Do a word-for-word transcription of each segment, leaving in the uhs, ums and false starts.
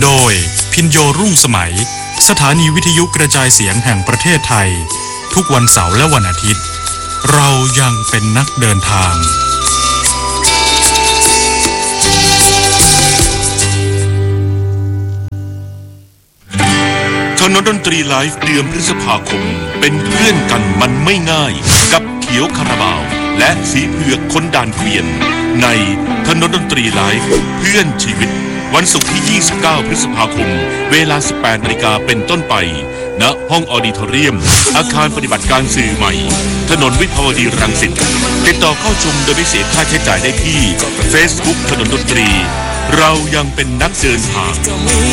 โดยพินโยรุ่งสมัยสถานีวิทยุกระจายเสียงแห่งประเทศไทยทุกวันเสาร์และวันอาทิตย์เรายังเป็นนักเดินทางคณะดนตรีไลฟ์เดือนพฤษภาคมเป็นเพื่อนกันมันไม่ง่ายกับเขียวคาราบาวและสีเผือกคนด่านเกวียนในคณะดนตรีไลฟ์เพื่อนชีวิตวันศุกร์ที่ยี่สิบเก้าพฤษภาคมเวลา สิบแปดนาฬิกา เป็นต้นไปณห้องออดิทอเรียมอาคารปฏิบัติการสื่อใหม่ถนนวิภาวดีรังสิตติดต่อเข้าชมโดยไม่เสียค่าใช้จ่ายได้ที่ Facebook ถนนดนตรีเรายังเป็นนักเดินทาง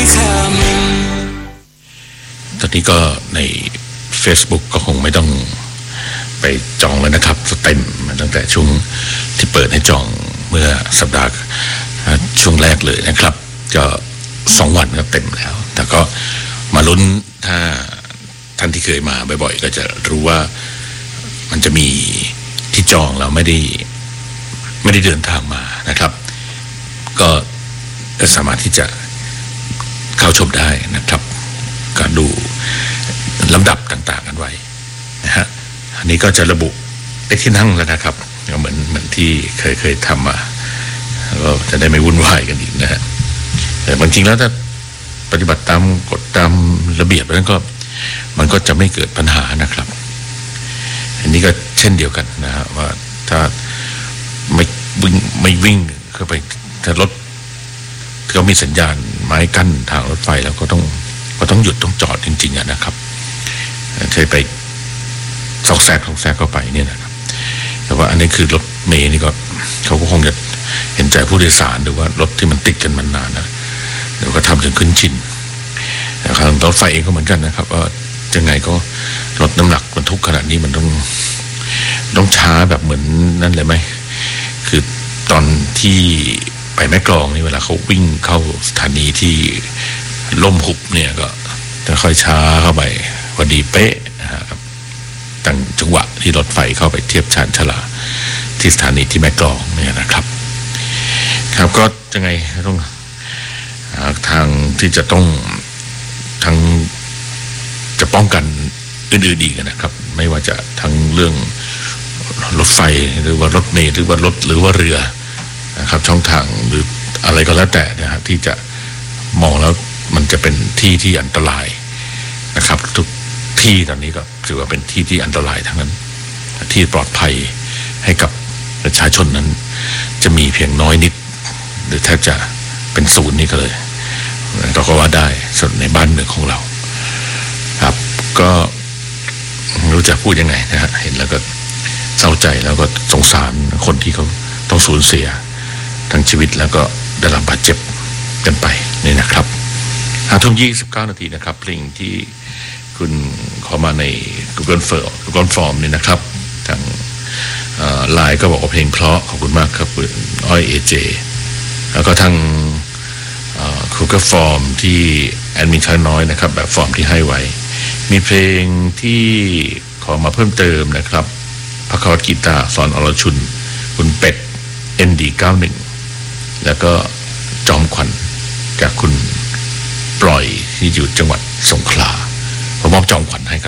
ตอนนี้ก็ใน Facebook ก็คงไม่ต้องไปจองแล้วนะครับเต็มตั้งแต่ช่วงที่เปิดให้จองเมื่อสัปดาห์ช่วงแรกเลยนะครับก็สองวันก็เต็มแล้วแต่ก็มาลุ้นถ้าท่านที่เคยมาบ่อยๆก็จะรู้ว่ามันจะมีที่จองแล้วไม่ได้ไม่ได้เดินทางมานะครับก็สามารถที่จะเข้าชมได้นะครับก็ดูลำดับต่างๆกันไว้นะฮะอันนี้ก็จะระบุเลขที่นั่งแล้วนะครับเหมือนเหมือนที่เคยเคยทำมาก็จะได้ไม่วุ่นวายกันอีกนะฮะแต่จริงๆแล้วถ้าปฏิบัติตามกฎตามระเบียบนั้นก็มันก็จะไม่เกิดปัญหานะครับอันนี้ก็เช่นเดียวกันนะฮะว่าถ้าไม่วิ่งไม่วิ่งเข้าไปถ้ารถเขามีสัญญาณไม้กั้นทางรถไฟแล้วก็ต้องก็ต้องหยุดต้องจอดจริงๆนะครับใช่ไปซอกแซกซอกแซกเข้าไปเนี่ยนะครับแต่ว่าอันนี้คือรถเมล์นี่ก็เขาก็คงจะเห็นใจผู้โดยสารหรือว่ารถที่มันติดกันมานานนะเดี๋ยวก็ทำจนขึ้นชินนะครับรถไฟเองก็เหมือนกันนะครับว่ายังไงก็ลดน้ำหนักบรรทุกขนาดนี้มันต้องต้องช้าแบบเหมือนนั่นเลยไหมคือตอนที่ไปแม่กลองนี่เวลาเขาวิ่งเข้าสถานีที่ล่มหุบเนี่ยก็จะค่อยช้าเข้าไปพอดีเป๊ะนะครับตั้งจังหวะที่รถไฟเข้าไปเทียบชานชลาที่สถานีที่แม่กลองเนี่ยนะครับครับก็ยังไงต้องหาทางที่จะต้องทั้งจะป้องกันอื่นๆอีกนะครับไม่ว่าจะทั้งเรื่องรถไฟหรือว่ารถเมล์หรือว่ารถหรือว่าเรือนะครับช่องทางหรืออะไรก็แล้วแต่นะครับที่จะมองแล้วมันจะเป็นที่ที่อันตรายนะครับทุกที่ตอนนี้ก็ถือว่าเป็นที่ที่อันตรายทั้งนั้นที่ปลอดภัยให้กับประชาชนนั้นจะมีเพียงน้อยนิดหรือแทบจะเป็นศูนย์นี่ก็เลยเราก็ว่าได้ส่วนในบ้านเมืองของเราครับก็ไม่รู้จะพูดยังไงนะฮะเห็นแล้วก็เศร้าใจแล้วก็สงสารคนที่เขาต้องสูญเสียทั้งชีวิตแล้วก็ได้รับบาดเจ็บกันไปนี่นะครับห้าทุ่มยี่สิบเก้านาทีนะครับเพลงที่คุณขอมาใน Google Form Google Form นี่นะครับทางไลน์ก็บอกว่าเพลงเพราะขอบคุณมากครับคุณอ้อยเอเจแล้วก็ทาง Google Form ที่แอดมินใช้น้อยนะครับแบบฟอร์มที่ให้ไว้มีเพลงที่ขอมาเพิ่มเติมนะครับพระคาวกีตาสอนอรชุนคุณเป็ด เอ็น ดี เก้าสิบเอ็ด แล้วก็จอมขวัญจากคุณปล่อยที่อยู่จังหวัดสงขลาผมมอบจอมขวัญให้กัน